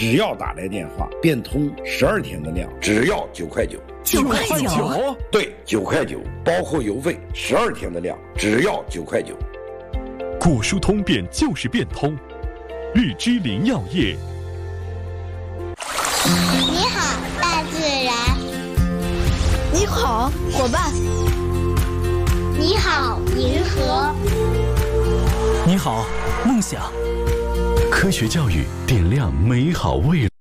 只要打来电话，变通12天的量，只要9块9。 9块9？ 对，9块9，包括邮费，12天的量，只要9块9。 果蔬通便就是变通，绿之林药业。 你好，大自然。 你好，伙伴。 你好，银河。 你好，梦想。科学教育点亮美好未来。